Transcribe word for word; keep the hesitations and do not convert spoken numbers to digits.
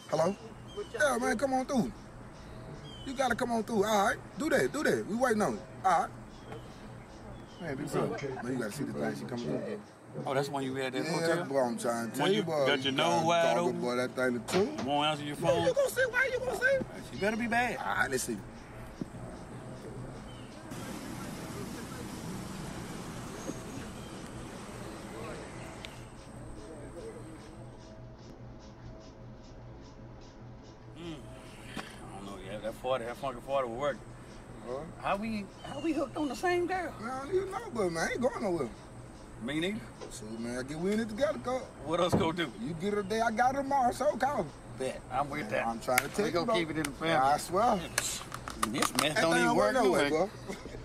Hello? Yeah, man, come on through. You gotta come on through. All right, do that, do that. We waiting on it. All right. Man, be bro. Man, you gotta see the thing. She coming through. Oh, that's when you had that yeah, hotel? Yeah, boy, I'm trying to tell when you, you boy. got your nose wide open? Boy, that thing the two. You won't answer your phone? Yeah, you gonna see? Why you gonna see? She better be bad. All right, let's see. That forty, that funky forty will work. Huh? How we, how we hooked on the same girl? Man, I don't even know, but man, I ain't going nowhere. Me neither. So man, I get we in it together, cuz. What else go do? You get her today, I got her tomorrow, so call me. Bet, I'm with that. I'm trying to tell we you, gonna keep it in the family. I swear. This mess don't even work no way, anyway.